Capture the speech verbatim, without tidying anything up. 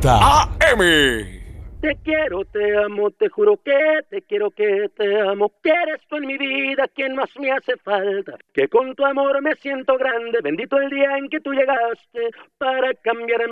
ochenta A M. Te quiero, te amo, te juro que te quiero, que te amo, que eres tú en mi vida quien más me hace falta, que con tu amor me siento grande, bendito el día en que tú llegaste para cambiar